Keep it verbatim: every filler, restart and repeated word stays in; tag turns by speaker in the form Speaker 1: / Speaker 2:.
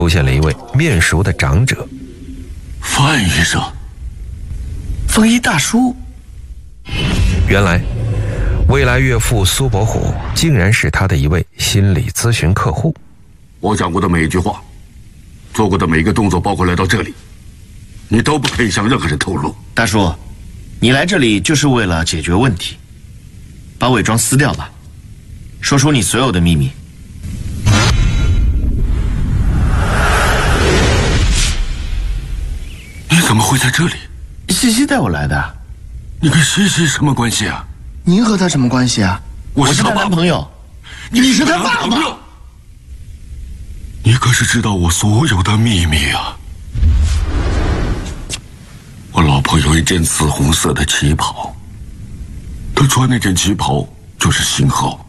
Speaker 1: 出现了一位面熟的长者。
Speaker 2: 范医生，
Speaker 3: 风衣大叔。
Speaker 1: 原来未来岳父苏伯虎竟然是他的一位心理咨询客户。
Speaker 2: 我讲过的每一句话，做过的每一个动作，包括来到这里，你都不可以向任何人透露。
Speaker 3: 大叔，你来这里就是为了解决问题，把伪装撕掉吧，说出你所有的秘密。
Speaker 2: 你怎么会在这里？
Speaker 3: 西西带我来的。
Speaker 2: 你跟西西什么关系啊？
Speaker 4: 您和他什么关系啊？
Speaker 2: 我
Speaker 3: 是他男朋友。
Speaker 2: 你是他爸爸？你可是知道我所有的秘密啊！我老婆有一件紫红色的旗袍，她穿那件旗袍就是信号。